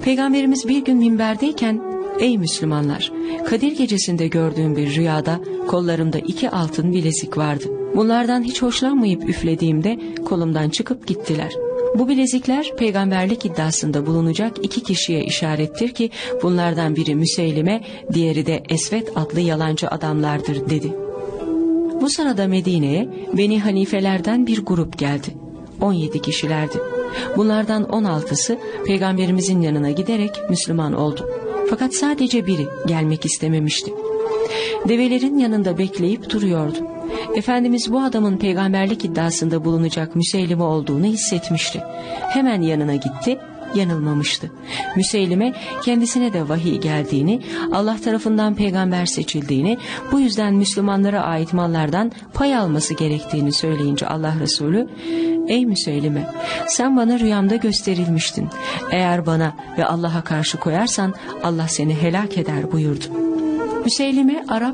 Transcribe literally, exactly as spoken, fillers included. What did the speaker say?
Peygamberimiz bir gün minberdeyken, ''Ey Müslümanlar, Kadir gecesinde gördüğüm bir rüyada kollarımda iki altın bilezik vardı. Bunlardan hiç hoşlanmayıp üflediğimde kolumdan çıkıp gittiler. Bu bilezikler peygamberlik iddiasında bulunacak iki kişiye işarettir ki bunlardan biri Müseylime, diğeri de Esvet adlı yalancı adamlardır.'' dedi. Bu sırada Medine'ye Beni Hanifelerden bir grup geldi. on yedi kişilerdi. Bunlardan on altısı Peygamberimizin yanına giderek Müslüman oldu. Fakat sadece biri gelmek istememişti. Develerin yanında bekleyip duruyordu. Efendimiz bu adamın peygamberlik iddiasında bulunacak Müseylime olduğunu hissetmişti. Hemen yanına gitti, yanılmamıştı. Müseylime kendisine de vahiy geldiğini, Allah tarafından peygamber seçildiğini, bu yüzden Müslümanlara ait mallardan pay alması gerektiğini söyleyince Allah Resulü, ''Ey Müseylime, sen bana rüyamda gösterilmiştin. Eğer bana ve Allah'a karşı koyarsan Allah seni helak eder.'' buyurdu. Müseylime Arap